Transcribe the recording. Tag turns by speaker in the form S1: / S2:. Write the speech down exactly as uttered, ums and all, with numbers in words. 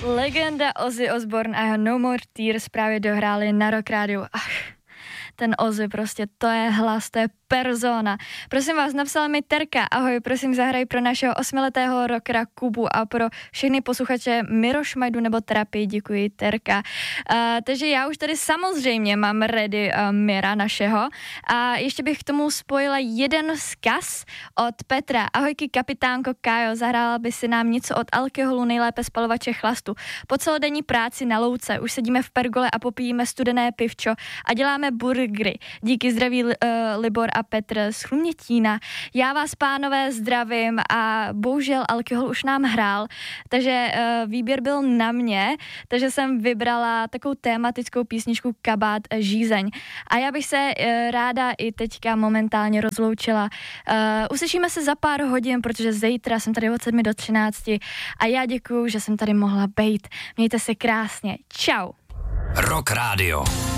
S1: Legenda Ozzy Osbourne a jeho No More Tears právě dohráli na Rock Rádiu. Ach, ten Ozzy prostě, to je hlas, to je persona. Prosím vás, napsala mi Terka, ahoj, prosím zahraj pro našeho osmiletého rockera Kubu a pro všechny posluchače Mirošmajdu nebo Terapii, děkuji Terka. Uh, takže já už tady samozřejmě mám ready uh, Mira našeho a ještě bych k tomu spojila jeden vzkaz od Petra. Ahojky kapitánko Kájo, zahrála by si nám něco od alkoholu, nejlépe spalovače chlastu. Po celodenní práci na louce už sedíme v pergole a popíjíme studené pivčo a děláme burgery. Díky zdraví uh, Libor a Petr z Chlumětína. Já vás, pánové, zdravím a bohužel alkohol už nám hrál, takže uh, výběr byl na mě, takže jsem vybrala takovou tématickou písničku Kabát Žízeň. A já bych se uh, ráda i teďka momentálně rozloučila. Uh, uslyšíme se za pár hodin, protože zítra jsem tady od sedmi do třinácti a já děkuju, že jsem tady mohla bejt. Mějte se krásně. Čau.
S2: Rock Radio.